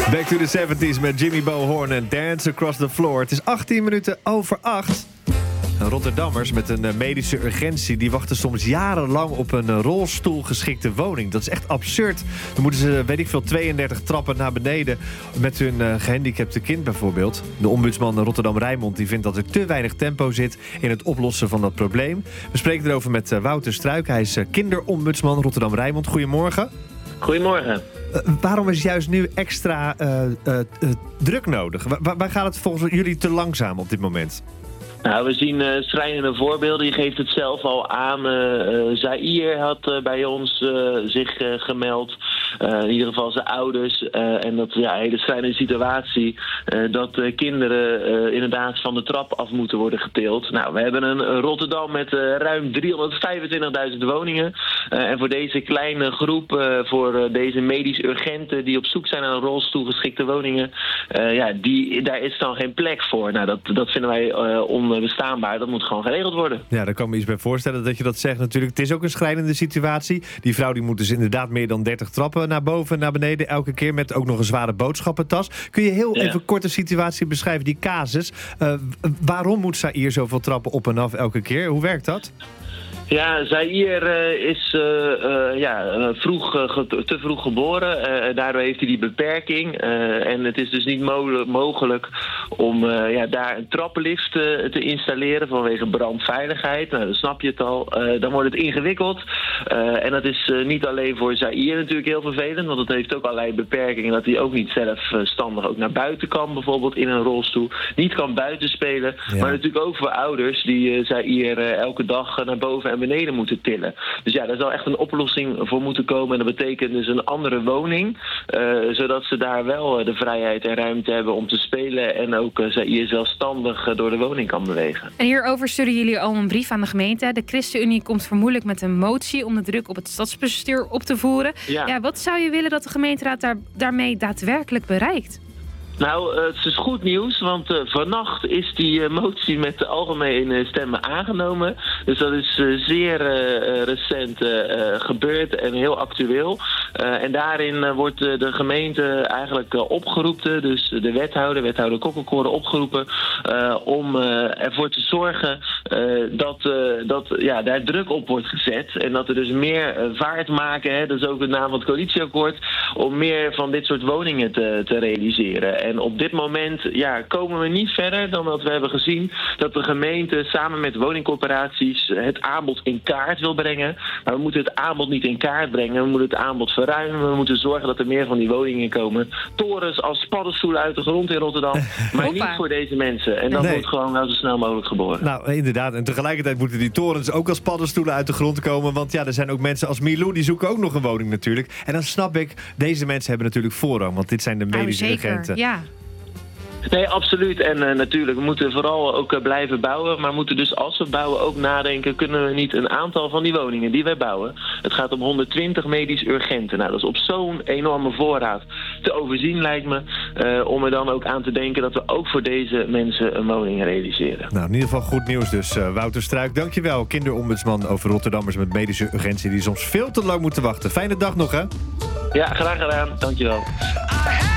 Back to the 70s met Jimmy Bo Horn en Dance Across the Floor. Het is 18 minuten over 8. Rotterdammers met een medische urgentie die wachten soms jarenlang op een rolstoelgeschikte woning. Dat is echt absurd. Dan moeten ze, 32 trappen naar beneden met hun gehandicapte kind bijvoorbeeld. De ombudsman Rotterdam-Rijnmond die vindt dat er te weinig tempo zit in het oplossen van dat probleem. We spreken erover met Wouter Struik. Hij is kinderombudsman Rotterdam-Rijnmond. Goedemorgen. Goedemorgen. Waarom is juist nu extra druk nodig? Waar gaat het volgens jullie te langzaam op dit moment? Nou, we zien schrijnende voorbeelden. Je geeft het zelf al aan. Zaïr had bij ons zich gemeld. In ieder geval zijn ouders. En dat een hele schrijnende situatie. Dat kinderen inderdaad van de trap af moeten worden getild. Nou, we hebben een Rotterdam met ruim 325.000 woningen. En voor deze kleine groep, voor deze medisch urgenten die op zoek zijn naar een rolstoelgeschikte woningen. Daar is dan geen plek voor. Nou, dat vinden wij onbestaanbaar. Dat moet gewoon geregeld worden. Ja, daar kan ik me iets bij voorstellen dat je dat zegt natuurlijk. Het is ook een schrijnende situatie. Die vrouw die moet dus inderdaad meer dan 30 trappen naar boven en naar beneden. Elke keer met ook nog een zware boodschappentas. Kun je heel even kort de situatie beschrijven, die casus? Waarom moet Zaïr zoveel trappen op en af elke keer? Hoe werkt dat? Ja, Zaïr is te vroeg geboren. Daardoor heeft hij die beperking. En het is dus niet mogelijk om daar een trappenlift te installeren vanwege brandveiligheid. Nou, dan snap je het al. Dan wordt het ingewikkeld. En dat is niet alleen voor Zaïr natuurlijk heel vervelend. Want het heeft ook allerlei beperkingen dat hij ook niet zelfstandig ook naar buiten kan. Bijvoorbeeld in een rolstoel. Niet kan buiten spelen. Ja. Maar natuurlijk ook voor ouders die Zaïr elke dag naar boven en beneden moeten tillen. Dus ja, daar zal echt een oplossing voor moeten komen. En dat betekent dus een andere woning. Zodat ze daar wel de vrijheid en ruimte hebben om te spelen. En ook Zaïr zelfstandig door de woning kan bewegen. En hierover sturen jullie al een brief aan de gemeente. De ChristenUnie komt vermoedelijk met een motie om de druk op het stadsbestuur op te voeren. Ja, wat zou je willen dat de gemeenteraad daarmee daadwerkelijk bereikt? Nou, het is goed nieuws, want vannacht is die motie met de algemene stemmen aangenomen. Dus dat is zeer recent gebeurd en heel actueel. En daarin wordt de gemeente eigenlijk opgeroepen, dus de wethouder Kokkelkoren opgeroepen, om ervoor te zorgen dat daar druk op wordt gezet. En dat er dus meer vaart maken, dat is ook de naam van het coalitieakkoord, om meer van dit soort woningen te realiseren. En op dit moment komen we niet verder dan dat we hebben gezien dat de gemeente samen met woningcorporaties het aanbod in kaart wil brengen. Maar we moeten het aanbod niet in kaart brengen. We moeten het aanbod verruimen. We moeten zorgen dat er meer van die woningen komen. Torens als paddenstoelen uit de grond in Rotterdam. Maar niet voor deze mensen. En dat moet gewoon wel zo snel mogelijk geboren. Nou, inderdaad. En tegelijkertijd moeten die torens ook als paddenstoelen uit de grond komen. Want er zijn ook mensen als Milou, die zoeken ook nog een woning natuurlijk. En dan snap ik, deze mensen hebben natuurlijk voorrang. Want dit zijn de medische urgenten. Ja. Nee, absoluut. En natuurlijk, we moeten vooral ook blijven bouwen. Maar we moeten dus, als we bouwen, ook nadenken, kunnen we niet een aantal van die woningen die wij bouwen. Het gaat om 120 medisch urgenten. Nou, dat is op zo'n enorme voorraad te overzien, lijkt me. Om er dan ook aan te denken dat we ook voor deze mensen een woning realiseren. Nou, in ieder geval goed nieuws dus. Wouter Struik, dankjewel. Kinderombudsman over Rotterdammers met medische urgentie die soms veel te lang moeten wachten. Fijne dag nog, hè? Ja, graag gedaan. Dankjewel.